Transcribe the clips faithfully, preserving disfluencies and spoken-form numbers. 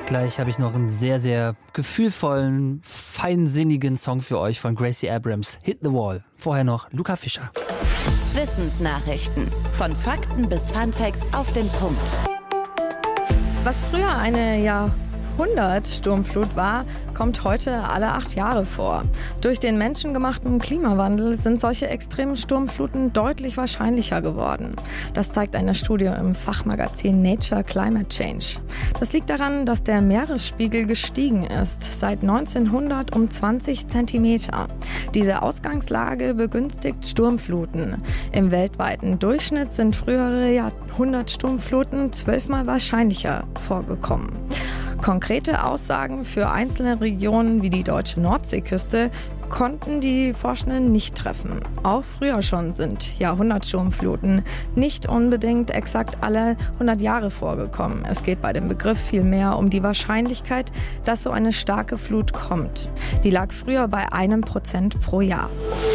Gleich habe ich noch einen sehr, sehr gefühlvollen, feinsinnigen Song für euch von Gracie Abrams, Hit the Wall. Vorher noch Luca Fischer. Wissensnachrichten. Von Fakten bis Funfacts auf den Punkt. Was früher eine Jahrhundert-Sturmflut war, kommt heute alle acht Jahre vor. Durch den menschengemachten Klimawandel sind solche extremen Sturmfluten deutlich wahrscheinlicher geworden. Das zeigt eine Studie im Fachmagazin Nature Climate Change. Das liegt daran, dass der Meeresspiegel gestiegen ist, seit neunzehnhundert um zwanzig Zentimeter. Diese Ausgangslage begünstigt Sturmfluten. Im weltweiten Durchschnitt sind frühere Jahrhundert-Sturmfluten zwölfmal wahrscheinlicher vorgekommen. Konkrete Aussagen für einzelne Regionen wie die deutsche Nordseeküste konnten die Forschenden nicht treffen. Auch früher schon sind Jahrhundertsturmfluten nicht unbedingt exakt alle hundert Jahre vorgekommen. Es geht bei dem Begriff vielmehr um die Wahrscheinlichkeit, dass so eine starke Flut kommt. Die lag früher bei einem Prozent pro Jahr.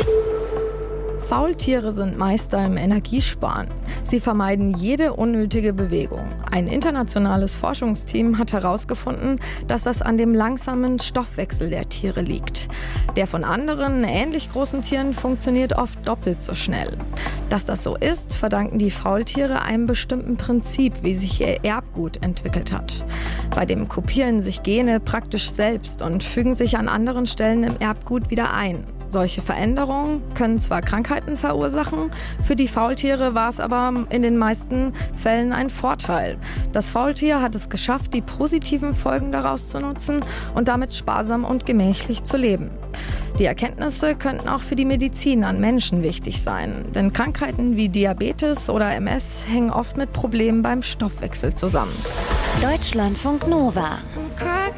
Faultiere sind Meister im Energiesparen. Sie vermeiden jede unnötige Bewegung. Ein internationales Forschungsteam hat herausgefunden, dass das an dem langsamen Stoffwechsel der Tiere liegt. Der von anderen, ähnlich großen Tieren funktioniert oft doppelt so schnell. Dass das so ist, verdanken die Faultiere einem bestimmten Prinzip, wie sich ihr Erbgut entwickelt hat. Bei dem kopieren sich Gene praktisch selbst und fügen sich an anderen Stellen im Erbgut wieder ein. Solche Veränderungen können zwar Krankheiten verursachen, für die Faultiere war es aber in den meisten Fällen ein Vorteil. Das Faultier hat es geschafft, die positiven Folgen daraus zu nutzen und damit sparsam und gemächlich zu leben. Die Erkenntnisse könnten auch für die Medizin an Menschen wichtig sein, denn Krankheiten wie Diabetes oder M S hängen oft mit Problemen beim Stoffwechsel zusammen. Deutschlandfunk Nova.